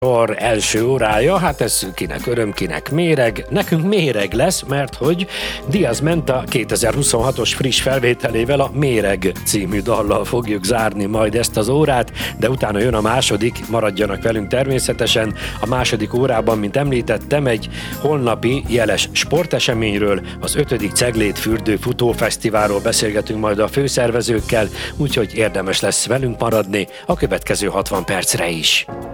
műsor első órája, hát ez kinek öröm, kinek méreg. Nekünk méreg lesz, mert hogy Diaz Menta 2026-os friss felvételével, a Méreg című dallal fogjuk zárni majd ezt az órát, de utána jön a második, maradjanak velünk természetesen. A második órában, mint említettem, egy holnapi jeles sporteseményről, az 5. Ceglét Fürdő Futófesztiválról beszélgetünk majd a főszervezőkkel, úgyhogy érdemes lesz velünk maradni a következő 60 percre is.